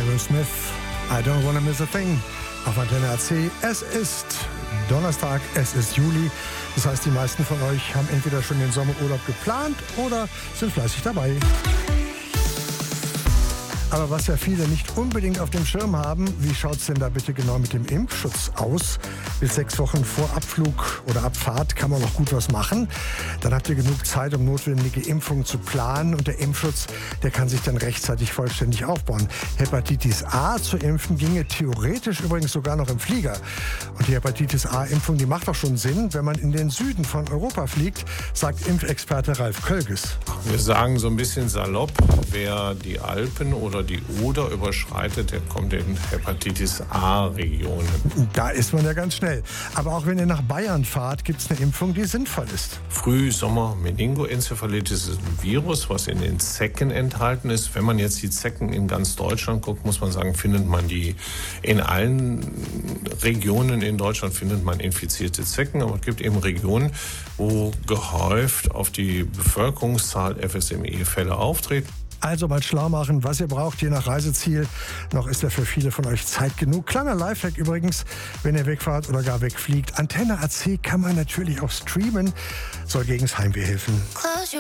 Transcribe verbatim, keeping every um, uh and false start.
Aerosmith, I don't wanna miss a thing. Auf Antenne A C. Es ist Donnerstag, es ist Juli. Das heißt, die meisten von euch haben entweder schon den Sommerurlaub geplant oder sind fleißig dabei. Aber was ja viele nicht unbedingt auf dem Schirm haben, wie schaut es denn da bitte genau mit dem Impfschutz aus? Bis sechs Wochen vor Abflug oder Abfahrt kann man noch gut was machen. Dann habt ihr genug Zeit, um notwendige Impfungen zu planen. Und der Impfschutz, der kann sich dann rechtzeitig vollständig aufbauen. Hepatitis A zu impfen ginge theoretisch übrigens sogar noch im Flieger. Und die Hepatitis A-Impfung, die macht doch schon Sinn, wenn man in den Süden von Europa fliegt, sagt Impfexperte Ralf Kölges. Wir sagen so ein bisschen salopp, wer die Alpen oder die Oder überschreitet, der kommt in Hepatitis A-Regionen. Da ist man ja ganz schnell. Aber auch wenn ihr nach Bayern fahrt, gibt es eine Impfung, die sinnvoll ist. Frühsommer-Meningoenzephalitis ist ein Virus, was in den Zecken enthalten ist. Wenn man jetzt die Zecken in ganz Deutschland guckt, muss man sagen, findet man die in allen Regionen in Deutschland findet man infizierte Zecken. Aber es gibt eben Regionen, wo gehäuft auf die Bevölkerungszahl F S M E-Fälle auftreten. Also mal schlau machen, was ihr braucht, je nach Reiseziel. Noch ist ja für viele von euch Zeit genug. Kleiner Lifehack übrigens, wenn ihr wegfahrt oder gar wegfliegt. Antenne A C kann man natürlich auch streamen. Soll gegens Heimweh helfen.